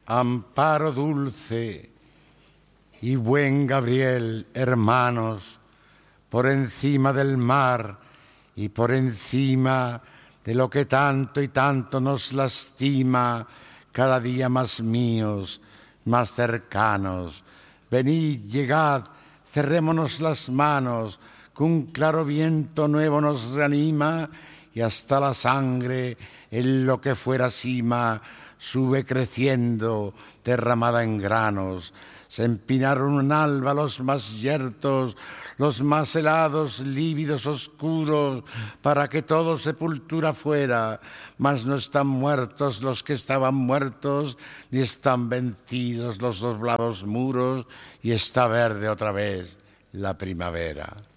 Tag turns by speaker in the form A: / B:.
A: Amparo dulce y buen Gabriel, hermanos, por encima del mar y por encima de lo que tanto y tanto nos lastima, cada día más míos, más cercanos. Venid, llegad, cerrémonos las manos, que un claro viento nuevo nos reanima y hasta la sangre, en lo que fuera cima, sube creciendo, derramada en granos. Se empinaron en alba los más yertos, los más helados, lívidos, oscuros, para que todo sepultura fuera. Mas no están muertos los que estaban muertos, ni están vencidos los doblados muros, y está verde otra vez la primavera.